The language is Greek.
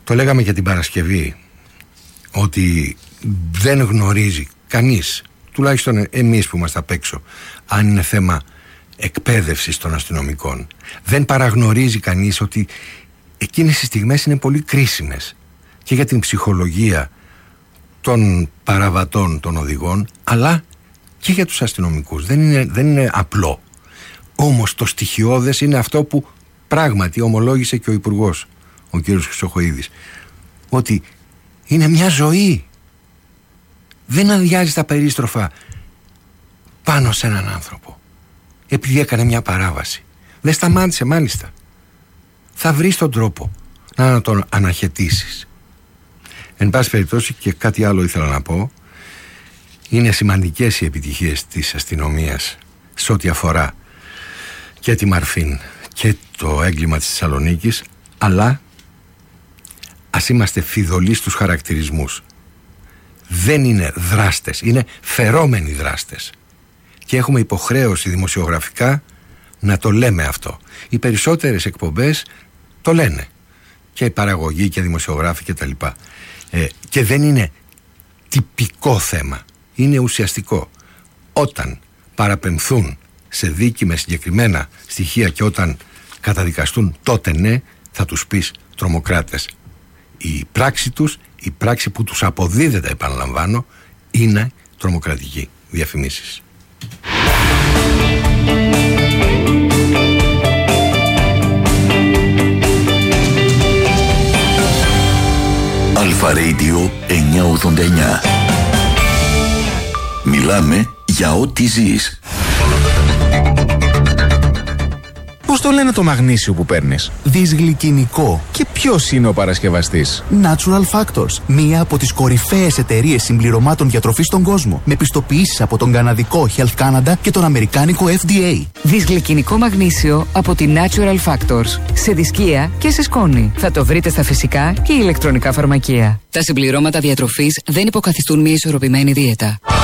Το λέγαμε για την Παρασκευή, ότι δεν γνωρίζει κανείς, τουλάχιστον εμείς που είμαστε απ' έξω, αν είναι θέμα εκπαίδευσης των αστυνομικών. Δεν παραγνωρίζει κανείς ότι εκείνες οι στιγμές είναι πολύ κρίσιμες και για την ψυχολογία των παραβατών, των οδηγών, αλλά και για τους αστυνομικούς. Δεν είναι απλό. Όμως το στοιχειώδες είναι αυτό που πράγματι ομολόγησε και ο Υπουργός, ο κ. Χρυσοχοΐδης, ότι είναι μια ζωή. Δεν αδειάζει τα περίστροφα πάνω σε έναν άνθρωπο επειδή έκανε μια παράβαση. Δεν σταμάτησε μάλιστα. Θα βρεις τον τρόπο να τον αναχαιτήσεις. Εν πάση περιπτώσει, και κάτι άλλο ήθελα να πω, είναι σημαντικές οι επιτυχίες της αστυνομίας σε ό,τι αφορά και τη Μαρφίν και το έγκλημα της Θεσσαλονίκης, αλλά ας είμαστε φιδωλοί στους χαρακτηρισμούς. Δεν είναι δράστες, είναι φερόμενοι δράστες. Και έχουμε υποχρέωση δημοσιογραφικά να το λέμε αυτό. Οι περισσότερες εκπομπές το λένε. Και η παραγωγή και οι δημοσιογράφοι και τα λοιπά. Και δεν είναι τυπικό θέμα. Είναι ουσιαστικό. Όταν παραπεμφθούν σε δίκη με συγκεκριμένα στοιχεία και όταν καταδικαστούν, τότε ναι, θα τους πεις τρομοκράτες. Η πράξη τους, η πράξη που τους αποδίδεται, επαναλαμβάνω, είναι τρομοκρατική. Διαφημίσεις. Αλφα Radio 989. Μιλάμε για ό,τι ζεις. Πώς το λένε το μαγνήσιο που παίρνεις? Δυσγλυκινικό. Και ποιος είναι ο παρασκευαστής? Natural Factors, μία από τις κορυφαίες εταιρείες συμπληρωμάτων διατροφής στον κόσμο, με πιστοποιήσεις από τον καναδικό Health Canada και τον αμερικάνικο FDA. Δυσγλυκινικό μαγνήσιο από τη Natural Factors. Σε δισκία και σε σκόνη. Θα το βρείτε στα φυσικά και ηλεκτρονικά φαρμακεία. Τα συμπληρώματα διατροφής δεν υποκαθιστούν μια ισορροπημένη δίαιτα.